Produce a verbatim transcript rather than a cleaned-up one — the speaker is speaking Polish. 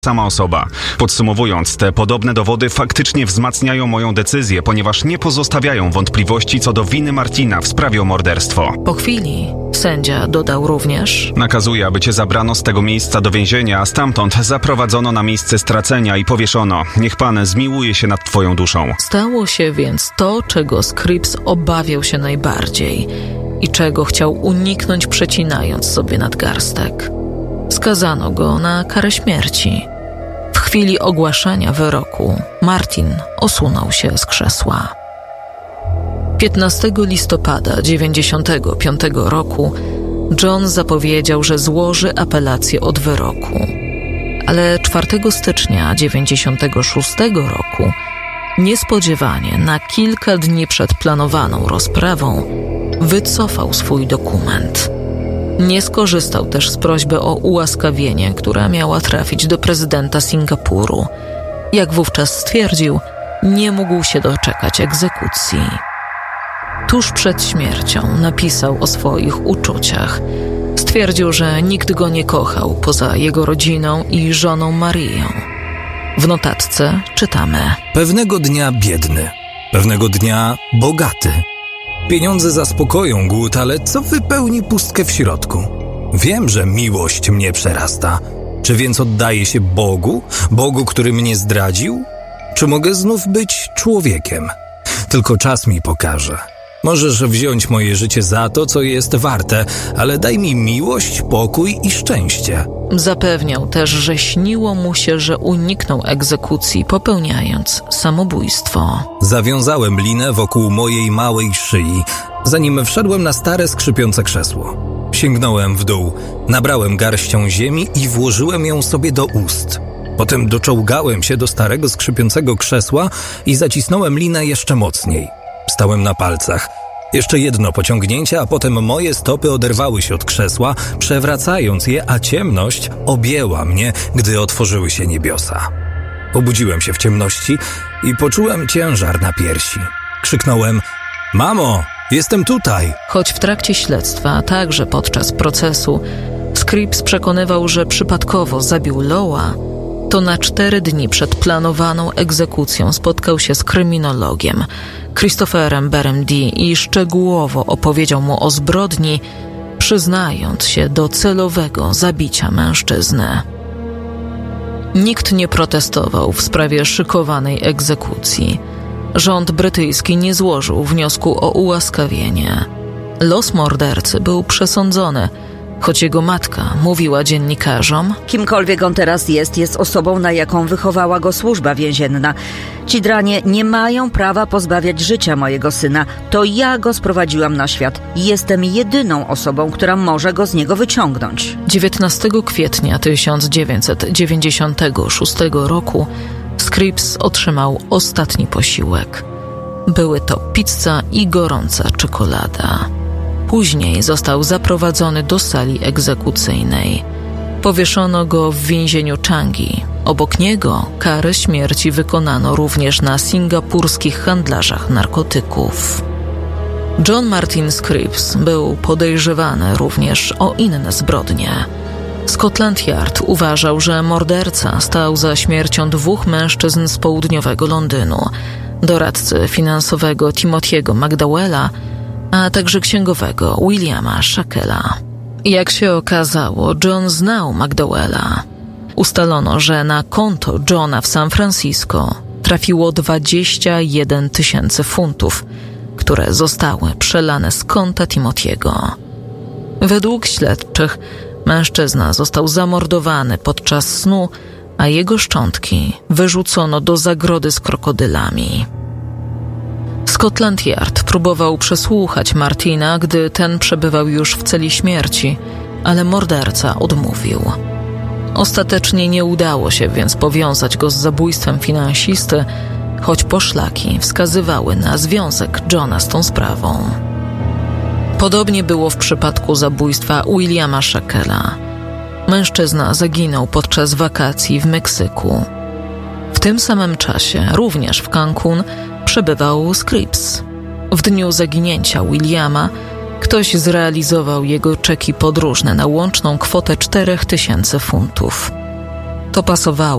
sama osoba. Podsumowując, te podobne dowody faktycznie wzmacniają moją decyzję, ponieważ nie pozostawiają wątpliwości co do winy Martina w sprawie o morderstwo. Po chwili sędzia dodał również: Nakazuję, aby cię zabrano z tego miejsca do więzienia, a stamtąd zaprowadzono na miejsce stracenia i powieszono. Niech pan zmiłuje się nad twoją duszą. Stało się więc to, czego Scripps obawiał się najbardziej i czego chciał uniknąć, przecinając sobie nadgarstek. Skazano go na karę śmierci. W chwili ogłaszania wyroku Martin osunął się z krzesła. piętnastego listopada dziewięćdziesiątego piątego roku John zapowiedział, że złoży apelację od wyroku. Ale czwartego stycznia dziewięćdziesiątego szóstego roku niespodziewanie na kilka dni przed planowaną rozprawą wycofał swój dokument. Nie skorzystał też z prośby o ułaskawienie, która miała trafić do prezydenta Singapuru. Jak wówczas stwierdził, nie mógł się doczekać egzekucji. Tuż przed śmiercią napisał o swoich uczuciach. Stwierdził, że nikt go nie kochał poza jego rodziną i żoną Marią. W notatce czytamy: Pewnego dnia biedny, pewnego dnia bogaty. Pieniądze zaspokoją głód, ale co wypełni pustkę w środku? Wiem, że miłość mnie przerasta. Czy więc oddaję się Bogu? Bogu, który mnie zdradził? Czy mogę znów być człowiekiem? Tylko czas mi pokaże. Możesz wziąć moje życie za to, co jest warte, ale daj mi miłość, pokój i szczęście. Zapewniał też, że śniło mu się, że uniknął egzekucji, popełniając samobójstwo. Zawiązałem linę wokół mojej małej szyi, zanim wszedłem na stare, skrzypiące krzesło. Sięgnąłem w dół, nabrałem garścią ziemi i włożyłem ją sobie do ust. Potem doczołgałem się do starego, skrzypiącego krzesła i zacisnąłem linę jeszcze mocniej. Stałem na palcach. Jeszcze jedno pociągnięcie, a potem moje stopy oderwały się od krzesła, przewracając je, a ciemność objęła mnie, gdy otworzyły się niebiosa. Obudziłem się w ciemności i poczułem ciężar na piersi. Krzyknąłem: Mamo, jestem tutaj! Choć w trakcie śledztwa, a także podczas procesu, Scripps przekonywał, że przypadkowo zabił Loa, to na cztery dni przed planowaną egzekucją spotkał się z kryminologiem Christopherem Berem D. i szczegółowo opowiedział mu o zbrodni, przyznając się do celowego zabicia mężczyzny. Nikt nie protestował w sprawie szykowanej egzekucji. Rząd brytyjski nie złożył wniosku o ułaskawienie. Los mordercy był przesądzony, choć jego matka mówiła dziennikarzom: Kimkolwiek on teraz jest, jest osobą, na jaką wychowała go służba więzienna. Ci dranie nie mają prawa pozbawiać życia mojego syna. To ja go sprowadziłam na świat. Jestem jedyną osobą, która może go z niego wyciągnąć. dziewiętnastego kwietnia tysiąc dziewięćset dziewięćdziesiątego szóstego roku Scripps otrzymał ostatni posiłek. Były to pizza i gorąca czekolada. Później został zaprowadzony do sali egzekucyjnej. Powieszono go w więzieniu Changi. Obok niego karę śmierci wykonano również na singapurskich handlarzach narkotyków. John Martin Scripps był podejrzewany również o inne zbrodnie. Scotland Yard uważał, że morderca stał za śmiercią dwóch mężczyzn z południowego Londynu, doradcy finansowego Timothy'ego McDowella, a także księgowego Williama Shackella. Jak się okazało, John znał McDowella. Ustalono, że na konto Johna w San Francisco trafiło dwadzieścia jeden tysięcy funtów, które zostały przelane z konta Timothy'ego. Według śledczych mężczyzna został zamordowany podczas snu, a jego szczątki wyrzucono do zagrody z krokodylami. Scotland Yard próbował przesłuchać Martina, gdy ten przebywał już w celi śmierci, ale morderca odmówił. Ostatecznie nie udało się więc powiązać go z zabójstwem finansisty, choć poszlaki wskazywały na związek Johna z tą sprawą. Podobnie było w przypadku zabójstwa Williama Shackella. Mężczyzna zaginął podczas wakacji w Meksyku. W tym samym czasie, również w Cancun, przebywał Scripps. W dniu zaginięcia Williama ktoś zrealizował jego czeki podróżne na łączną kwotę czterech tysięcy funtów. To pasowało.